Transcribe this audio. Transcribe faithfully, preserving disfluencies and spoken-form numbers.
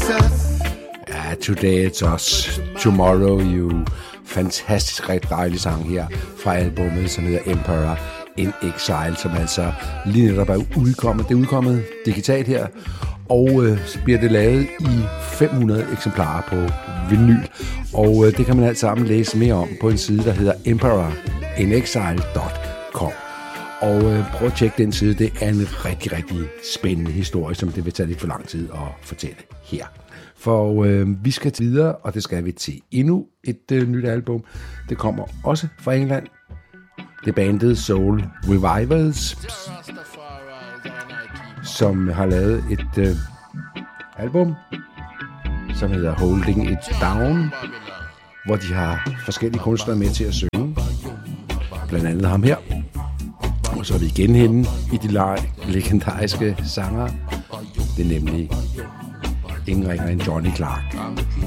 Ja, Today It's Us, Tomorrow You. Fantastisk, rigtig dejlig sang her fra albumet, som hedder Emperor in Exile, som altså lige netop er udkommet. Det er udkommet digitalt her, og øh, så bliver det lavet i fem hundrede eksemplarer på vinyl. Og øh, det kan man alt sammen læse mere om på en side, der hedder emperor in exile punktum com. Og øh, prøv at tjekke den side. Det er en rigtig, rigtig spændende historie, som det vil tage lidt for lang tid at fortælle her. For øh, vi skal videre, og det skal vi til endnu et øh, nyt album. Det kommer også fra England. Det er bandet Soul Revivals, som har lavet et øh, album, som hedder Holding It Down, hvor de har forskellige kunstnere med til at synge. Blandt andet ham her. Og så er vi igen henne i de legendariske sanger. Det er nemlig ingen ringer end Johnny Clark.